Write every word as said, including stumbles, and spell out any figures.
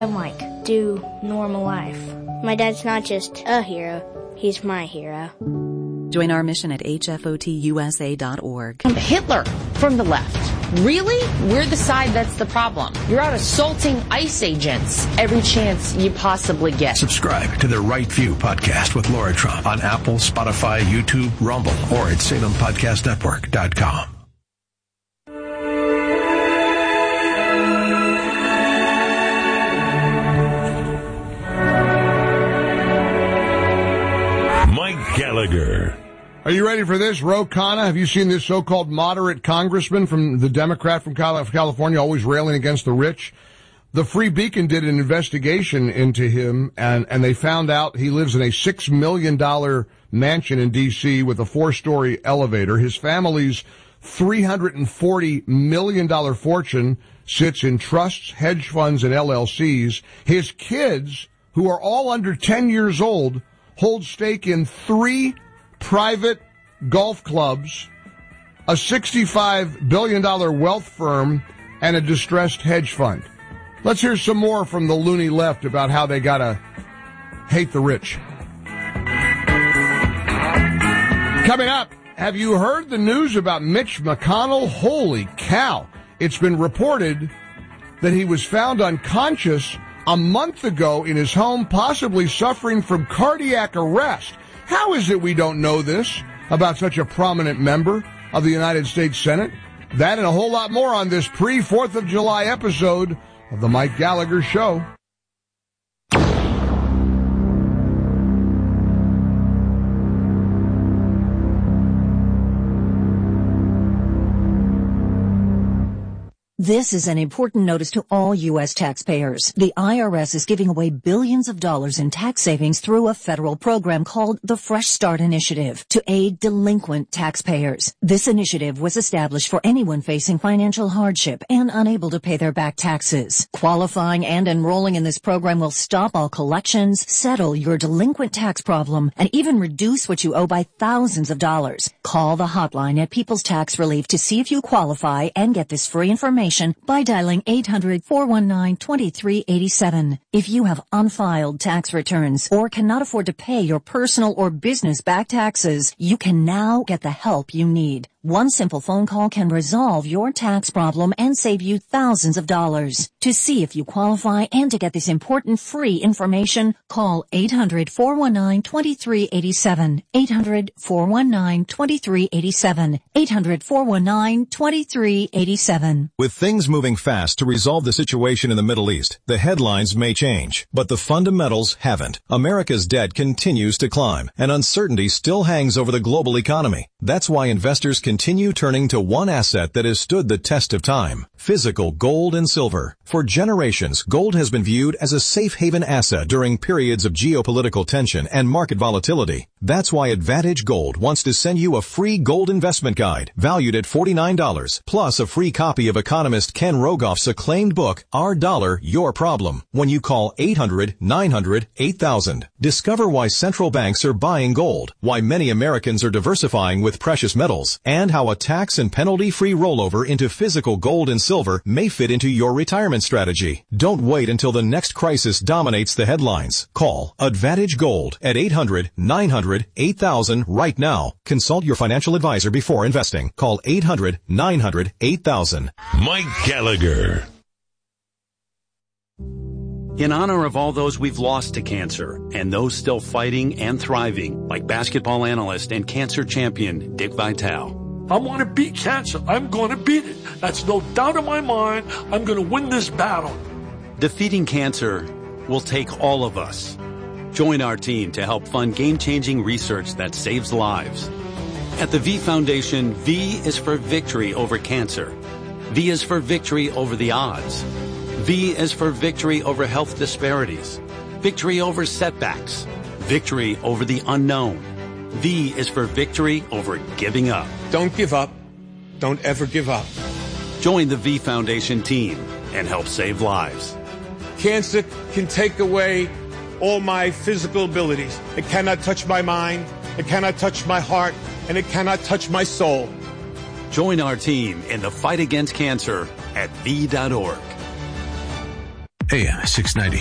and like do normal life. My dad's not just a hero, he's my hero. Join our mission at H F O T U S A dot org. Hitler from the left. Really? We're the side that's the problem. You're out assaulting ICE agents every chance you possibly get. Subscribe to the Right View podcast with Laura Trump on Apple, Spotify, YouTube, Rumble, or at Salem Podcast Network dot com. Mike Gallagher. Are you ready for this? Ro Khanna, have you seen this so-called moderate congressman from the Democrat from California, always railing against the rich? The Free Beacon did an investigation into him, and, and they found out he lives in a six million dollars mansion in D C with a four-story elevator. His family's three hundred forty million dollars fortune sits in trusts, hedge funds, and L L Cs. His kids, who are all under ten years old, hold stake in three private golf clubs, a sixty-five billion dollars wealth firm, and a distressed hedge fund. Let's hear some more from the loony left about how they gotta hate the rich. Coming up, have you heard the news about Mitch McConnell? Holy cow. It's been reported that he was found unconscious a month ago in his home, possibly suffering from cardiac arrest. How is it we don't know this about such a prominent member of the United States Senate? That and a whole lot more on this pre-fourth of July episode of The Mike Gallagher Show. This is an important notice to all U S taxpayers. The I R S is giving away billions of dollars in tax savings through a federal program called the Fresh Start Initiative to aid delinquent taxpayers. This initiative was established for anyone facing financial hardship and unable to pay their back taxes. Qualifying and enrolling in this program will stop all collections, settle your delinquent tax problem, and even reduce what you owe by thousands of dollars. Call the hotline at People's Tax Relief to see if you qualify and get this free information by dialing eight hundred, four one nine, two three eight seven. If you have unfiled tax returns or cannot afford to pay your personal or business back taxes, you can now get the help you need. One simple phone call can resolve your tax problem and save you thousands of dollars. To see if you qualify and to get this important free information, call eight hundred, four one nine, two three eight seven. eight hundred, four one nine, two three eight seven. eight hundred, four one nine, two three eight seven. With things moving fast to resolve the situation in the Middle East, the headlines may change, but the fundamentals haven't. America's debt continues to climb, and uncertainty still hangs over the global economy. That's why investors continue turning to one asset that has stood the test of time: physical gold and silver. For generations, gold has been viewed as a safe haven asset during periods of geopolitical tension and market volatility. That's why Advantage Gold wants to send you a free gold investment guide valued at forty-nine dollars, plus a free copy of economist Ken Rogoff's acclaimed book, Our Dollar, Your Problem, when you call eight hundred, nine hundred, eight thousand. Discover why central banks are buying gold, why many Americans are diversifying with precious metals, and how a tax and penalty-free rollover into physical gold and silver may fit into your retirement strategy. Don't wait until the next crisis dominates the headlines. Call Advantage Gold at eight hundred, nine hundred, eight thousand right now. Consult your financial advisor before investing. Call eight hundred, nine hundred, eight thousand. Mike Gallagher. In honor of all those we've lost to cancer and those still fighting and thriving, like basketball analyst and cancer champion Dick Vitale. I want to beat cancer. I'm going to beat it. That's no doubt in my mind. I'm going to win this battle. Defeating cancer will take all of us. Join our team to help fund game-changing research that saves lives. At the V Foundation, V is for victory over cancer. V is for victory over the odds. V is for victory over health disparities. Victory over setbacks. Victory over the unknown. V is for victory over giving up. Don't give up. Don't ever give up. Join the V Foundation team and help save lives. Cancer can take away all my physical abilities. It cannot touch my mind. It cannot touch my heart. And it cannot touch my soul. Join our team in the fight against cancer at V dot org. A M six ninety.